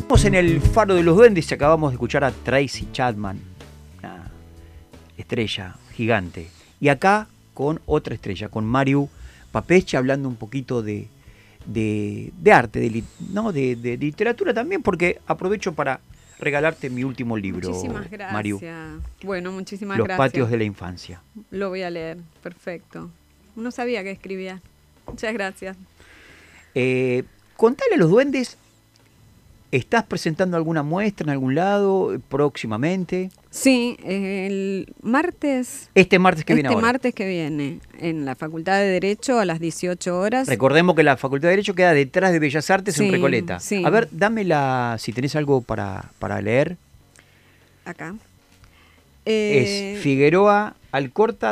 Estamos en el Faro de los Duendes y acabamos de escuchar a Tracy Chapman, una estrella gigante. Y acá con otra estrella, con Mariu Papechi, hablando un poquito de arte, de literatura también, porque aprovecho para regalarte mi último libro, muchísimas gracias. Mariu. Bueno, muchísimas Los gracias. patios de la infancia. Lo voy a leer, perfecto. No sabía que escribía. Muchas gracias. Contale a los duendes, ¿estás presentando alguna muestra en algún lado próximamente? Sí, el martes... Este martes que viene ahora. Este martes que viene, en la Facultad de Derecho a las 18 horas. Recordemos que la Facultad de Derecho queda detrás de Bellas Artes, sí, en Recoleta. Sí. A ver, si tenés algo para leer. Acá. Es Figueroa Alcorta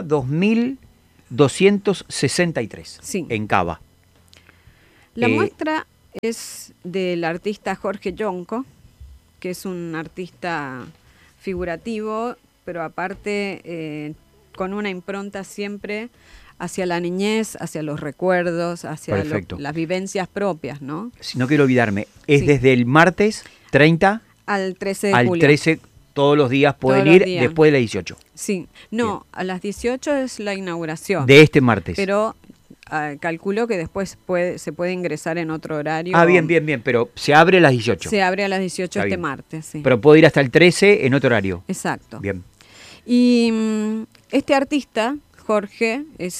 2263, sí. En Cava. La muestra es del artista Jorge Yonco, que es un artista figurativo, pero aparte con una impronta siempre hacia la niñez, hacia los recuerdos, hacia las vivencias propias, ¿no? Si no quiero olvidarme, es sí. Desde el martes 30 al 13 de al julio. 13, todos los días pueden ir después de las 18. Sí, no, bien. A las 18 es la inauguración. De este martes. Pero calculo que después se puede ingresar en otro horario. Bien, pero se abre a las 18. Se abre a las 18 Está este bien. Martes, sí. Pero puede ir hasta el 13 en otro horario. Exacto. Bien. Y este artista, Jorge,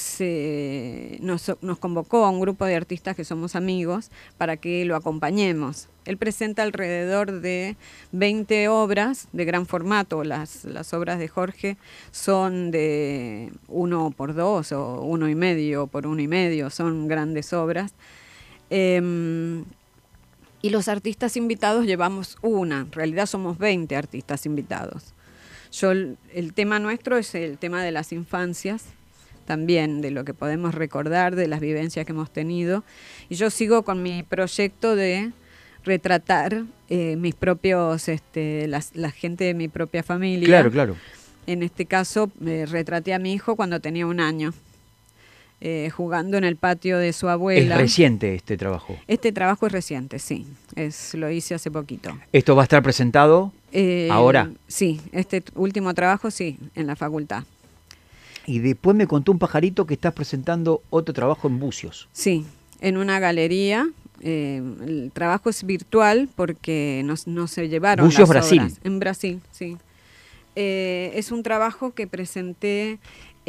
nos convocó a un grupo de artistas que somos amigos para que lo acompañemos. Él presenta alrededor de 20 obras de gran formato. Las obras de Jorge son de 1x2 o 1,5 por 1,5, son grandes obras. Y los artistas invitados llevamos en realidad somos 20 artistas invitados. El tema nuestro es el tema de las infancias, también de lo que podemos recordar, de las vivencias que hemos tenido. Y yo sigo con mi proyecto de retratar mis propios, la gente de mi propia familia. Claro. En este caso, retraté a mi hijo cuando tenía 1 año, jugando en el patio de su abuela. ¿Es reciente este trabajo? Este trabajo es reciente, sí. Lo hice hace poquito. ¿Esto va a estar presentado ahora? Sí, este último trabajo sí, en la facultad. Y después me contó un pajarito que estás presentando otro trabajo en Bucios. Sí, en una galería. El trabajo es virtual porque no se llevaron Bucios, las Brasil. obras. En Brasil, sí. Es un trabajo que presenté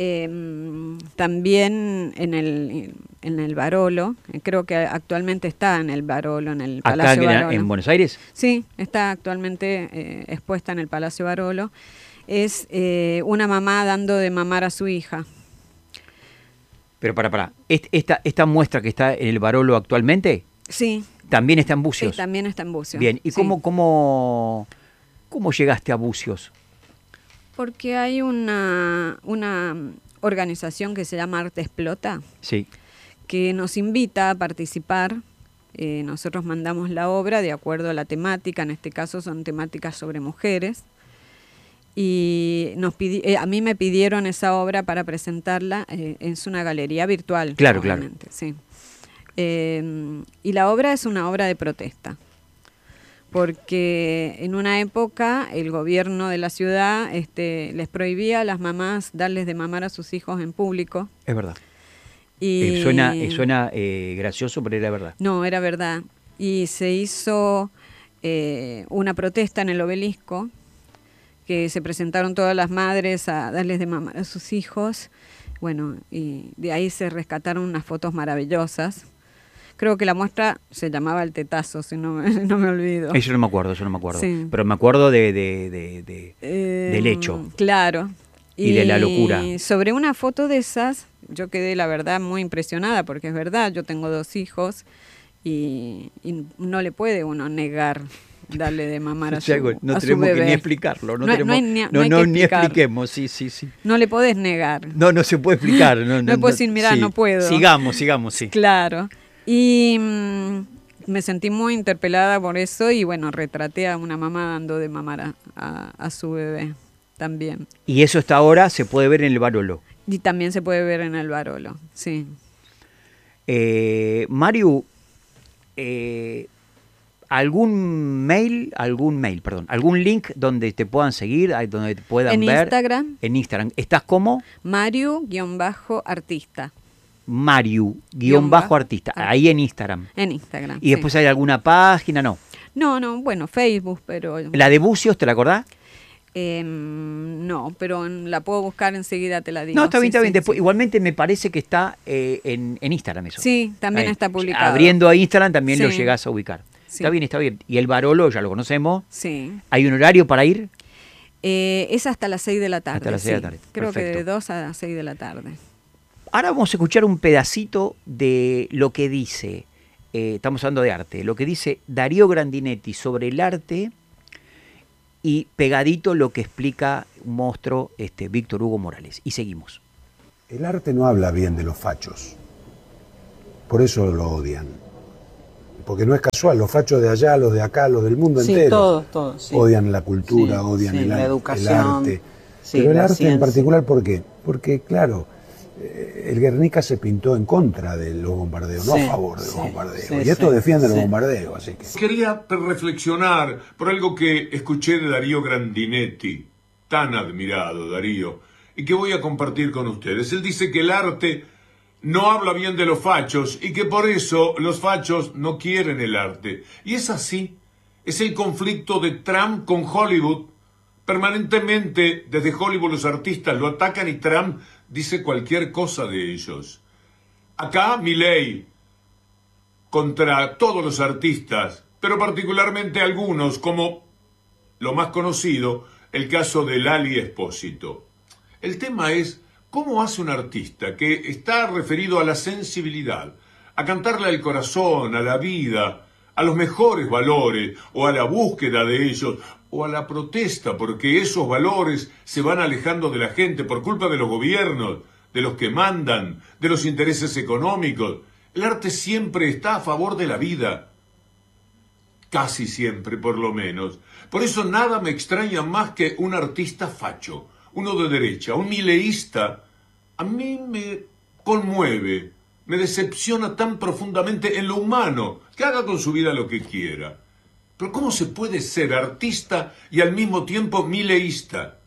también en el Barolo. Creo que actualmente está en el Barolo, en el Palacio Barolo. ¿En Buenos Aires? Sí, está actualmente expuesta en el Palacio Barolo. Es una mamá dando de mamar a su hija. Pero para. ¿Esta muestra que está en el Barolo actualmente? Sí. ¿También está en Bucios? También está en Bucios. Bien, ¿y sí. cómo llegaste a Bucios? Porque hay una organización que se llama Arte Explota, sí, que nos invita a participar. Nosotros mandamos la obra de acuerdo a la temática, en este caso son temáticas sobre mujeres, y a mí me pidieron esa obra para presentarla, es una galería virtual. Claro. Sí. Y la obra es una obra de protesta, porque en una época el gobierno de la ciudad les prohibía a las mamás darles de mamar a sus hijos en público. Es verdad. Y suena gracioso, pero era verdad. No, era verdad. Y se hizo una protesta en el Obelisco, que se presentaron todas las madres a darles de mamar a sus hijos. Bueno, y de ahí se rescataron unas fotos maravillosas. Creo que la muestra se llamaba El Tetazo, si no me olvido. Eso no me acuerdo. Sí. Pero me acuerdo del hecho. Claro. Y de la locura. Sobre una foto de esas, yo quedé, la verdad, muy impresionada, porque es verdad, yo tengo 2 hijos y no le puede uno negar darle de mamar a su bebé. No tenemos que ni explicarlo. No expliquemos, sí. No le podés negar. No se puede explicar. No puedes decir, mirá, no puedo. Sigamos, sí. Claro. Y me sentí muy interpelada por eso y bueno, retraté a una mamá dando de mamar a su bebé también. Y eso hasta ahora se puede ver en el Barolo. Y también se puede ver en el Barolo, sí. Mariu, algún mail, algún link donde te puedan seguir, donde te puedan ver. Instagram. En Instagram. ¿Estás como? Mariu-artista. Mariu-artista. Ahí en Instagram. En Instagram. ¿Y después hay alguna página? No. No, bueno, Facebook, pero... ¿La de Bucios, te la acordás? No, pero la puedo buscar enseguida, te la digo. No, está bien, sí, está bien. sí, Después, sí. igualmente me parece que está en Instagram eso. Sí, también ahí está publicado. Abriendo a Instagram también lo Sí. llegás a ubicar. Sí. Está bien, está bien. Y el Barolo ya lo conocemos. Sí. ¿Hay un horario para ir? Es hasta las 6 de la tarde. Hasta las 6 de la tarde. Creo Perfecto. que de 2 a 6 de la tarde. Ahora vamos a escuchar un pedacito de lo que dice, estamos hablando de arte, lo que dice Darío Grandinetti sobre el arte y pegadito lo que explica un monstruo, Víctor Hugo Morales. Y seguimos. El arte no habla bien de los fachos, por eso lo odian. Porque no es casual, los fachos de allá, los de acá, los del mundo entero, todos, sí. odian la cultura, odian sí, el la arte. educación, sí, Pero el la arte ciencia. en particular, ¿por qué? Porque, claro, el Guernica se pintó en contra de los bombardeos, no Sí, a favor de los sí, bombardeos. sí, y esto sí, defiende sí. los bombardeos, así que... Quería reflexionar por algo que escuché de Darío Grandinetti, tan admirado Darío, y que voy a compartir con ustedes. Él dice que el arte no habla bien de los fachos y que por eso los fachos no quieren el arte. Y es así. Es el conflicto de Trump con Hollywood. Permanentemente desde Hollywood los artistas lo atacan y Trump dice cualquier cosa de ellos. Acá Milei contra todos los artistas, pero particularmente algunos, como lo más conocido, el caso de Lali Espósito. El tema es cómo hace un artista que está referido a la sensibilidad, a cantarle al corazón, a la vida, a los mejores valores, o a la búsqueda de ellos, o a la protesta, porque esos valores se van alejando de la gente por culpa de los gobiernos, de los que mandan, de los intereses económicos. El arte siempre está a favor de la vida. Casi siempre, por lo menos. Por eso nada me extraña más que un artista facho, uno de derecha, un mileísta. A mí me conmueve, me decepciona tan profundamente en lo humano, que haga con su vida lo que quiera. Pero ¿cómo se puede ser artista y al mismo tiempo mileísta?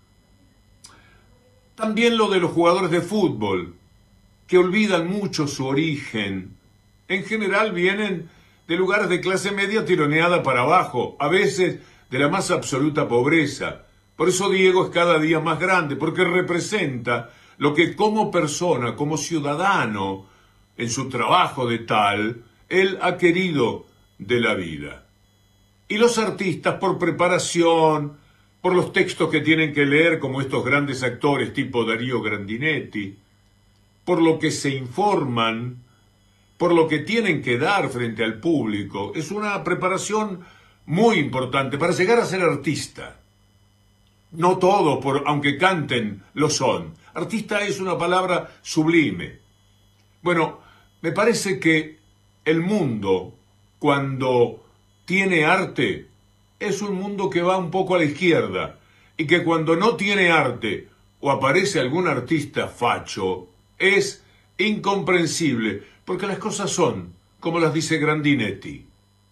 También lo de los jugadores de fútbol, que olvidan mucho su origen. En general vienen de lugares de clase media tironeada para abajo, a veces de la más absoluta pobreza. Por eso Diego es cada día más grande, porque representa lo que como persona, como ciudadano, en su trabajo de tal, él ha querido de la vida. Y los artistas, por preparación, por los textos que tienen que leer, como estos grandes actores tipo Darío Grandinetti, por lo que se informan, por lo que tienen que dar frente al público, es una preparación muy importante para llegar a ser artista. No todos, aunque canten, lo son. Artista es una palabra sublime. Bueno, me parece que el mundo, cuando tiene arte, es un mundo que va un poco a la izquierda, y que cuando no tiene arte o aparece algún artista facho, es incomprensible, porque las cosas son como las dice Grandinetti.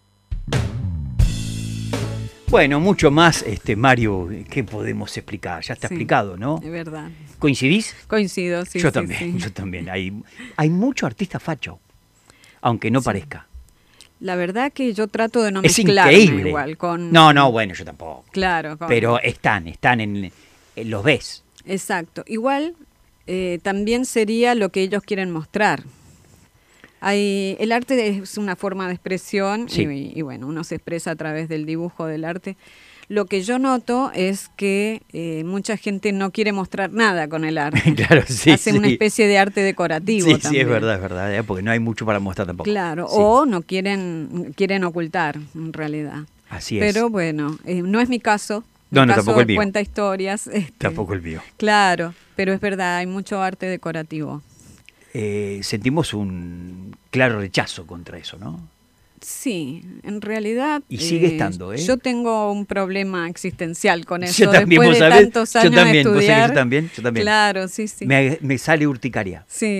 Bueno, mucho más, Mario, ¿qué podemos explicar? Ya está explicado, ¿no? Es verdad. ¿Coincidís? Coincido, sí. Yo sí, también, sí. yo también. Hay mucho artista facho, aunque no parezca. La verdad que yo trato de no Es mezclarme increíble. igual con... No, bueno, yo tampoco. Claro. Pero están en los ves. Exacto. Igual también sería lo que ellos quieren mostrar. El arte es una forma de expresión Sí. y bueno, uno se expresa a través del dibujo del arte. Lo que yo noto es que mucha gente no quiere mostrar nada con el arte. Claro, sí. Hacen una especie de arte decorativo Sí, también. es verdad, porque no hay mucho para mostrar tampoco. Claro, Sí. o no quieren ocultar, en realidad. Así es. Pero bueno, no es mi caso. No, Mi caso tampoco el mío. cuenta historias. Tampoco el mío. Claro, pero es verdad, hay mucho arte decorativo. Sentimos un claro rechazo contra eso, ¿no? Sí, en realidad... Y sigue estando, ¿eh? Yo tengo un problema existencial con eso. Yo también, después ¿vos de sabés? tantos Yo años también, de vos sabés que estudiar. yo también. Claro, sí. Me sale urticaria. Sí,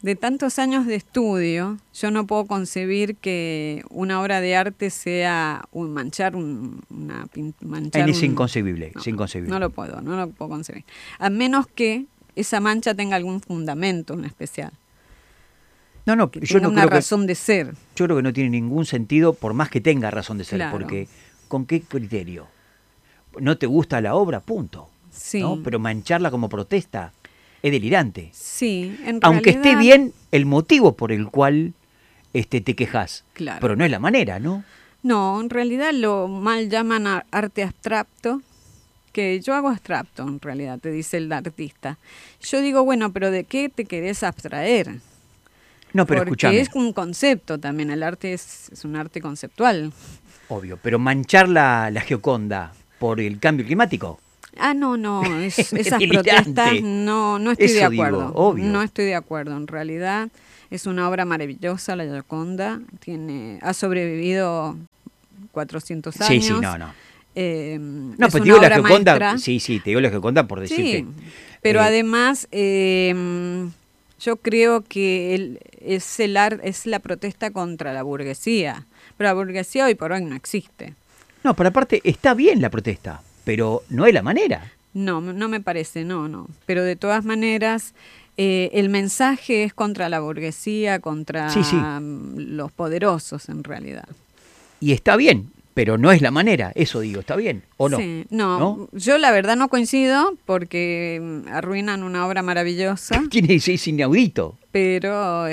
de tantos años de estudio, yo no puedo concebir que una obra de arte sea manchar es inconcebible, no, es inconcebible. No lo puedo concebir. A menos que esa mancha tenga algún fundamento en especial. No, Que yo tenga no una creo razón de ser. Yo creo que no tiene ningún sentido, por más que tenga razón de ser, Claro. porque ¿con qué criterio? ¿No te gusta la obra? Punto. Sí. ¿No? Pero mancharla como protesta es delirante. Sí, en Aunque realidad, esté bien el motivo por el cual te quejas. Claro. Pero no es la manera, ¿no? No, en realidad lo mal llaman arte abstracto, que yo hago abstracto en realidad, te dice el artista. Yo digo, bueno, pero ¿de qué te querés abstraer? No, pero Porque escúchame. es un concepto también, el arte es un arte conceptual. Obvio, pero manchar la Gioconda por el cambio climático. Ah, no, esas Delirante. protestas no estoy Eso de digo, acuerdo. obvio. No estoy de acuerdo, en realidad es una obra maravillosa, la Gioconda, ha sobrevivido 400 años. Sí, no. No, No, es pero te una digo la obra Gioconda. maestra. Sí, te digo la Gioconda por decirte. Sí, pero además yo creo que es la protesta contra la burguesía, pero la burguesía hoy por hoy no existe. No, pero aparte está bien la protesta, pero no es la manera. No me parece, no. Pero de todas maneras, el mensaje es contra la burguesía, contra Sí. los poderosos en realidad. Y está bien, pero no es la manera, eso digo, ¿está bien o no? Sí, no, yo la verdad no coincido porque arruinan una obra maravillosa. Es inaudito. Pero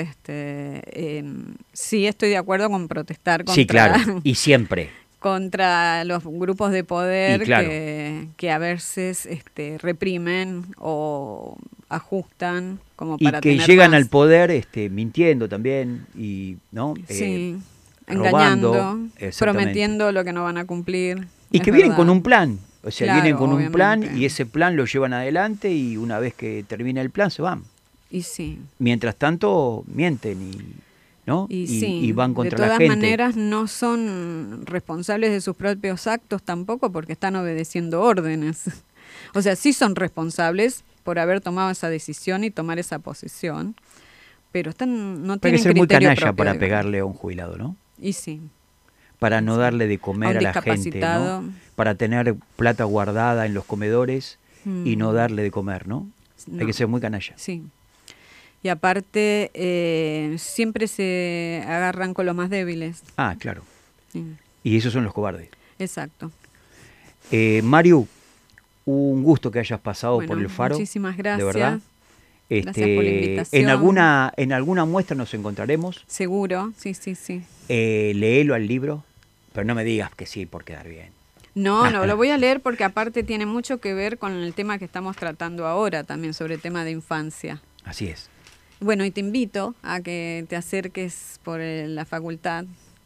sí estoy de acuerdo con protestar contra, Sí, claro, y siempre. contra los grupos de poder Y claro. que a veces reprimen o ajustan como Y para que tener llegan más. al poder mintiendo también, y ¿no? Sí, robando, engañando, exactamente. prometiendo lo que no van a cumplir. Y es que vienen verdad. con un plan, o sea, Claro, vienen con un plan obviamente. y ese plan lo llevan adelante y una vez que termina el plan se van. Y sí. Mientras tanto mienten ¿no? Y sí, y van contra de la todas gente. maneras no son responsables de sus propios actos tampoco porque están obedeciendo órdenes. O sea, sí son responsables por haber tomado esa decisión y tomar esa posición, pero no Hay que tienen ser muy criterio canalla propio, para digamos. pegarle a un jubilado, ¿no? Y sí. Para no Sí. darle de comer A a un la gente, discapacitado. ¿no? Para tener plata guardada en los comedores y no darle de comer, ¿no? Hay No. que ser muy canalla. Sí. Y aparte, siempre se agarran con los más débiles. Ah, claro. Sí. Y esos son los cobardes. Exacto. Mariu, un gusto que hayas pasado Bueno, por el Faro. muchísimas gracias. De verdad. Gracias por la invitación. En alguna muestra nos encontraremos. Seguro, sí. Léelo al libro, pero no me digas que sí por quedar bien. No, lo voy a leer porque aparte tiene mucho que ver con el tema que estamos tratando ahora también, sobre el tema de infancia. Así es. Bueno, y te invito a que te acerques por la facultad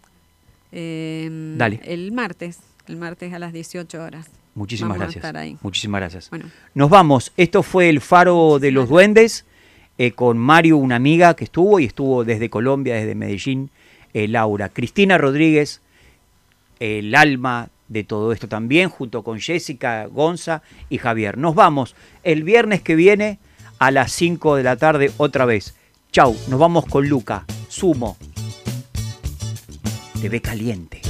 Dale. el martes a las 18 horas. Muchísimas Vamos a gracias. estar ahí. Muchísimas gracias. Bueno. Nos vamos. Esto fue el Faro de los Duendes con Mariu, una amiga que estuvo desde Colombia, desde Medellín, Laura. Cristina Rodríguez, el alma de todo esto también, junto con Jessica, Gonza y Javier. Nos vamos el viernes que viene a las 5 de la tarde otra vez. Chau, nos vamos con Luca, Sumo. Te ve caliente.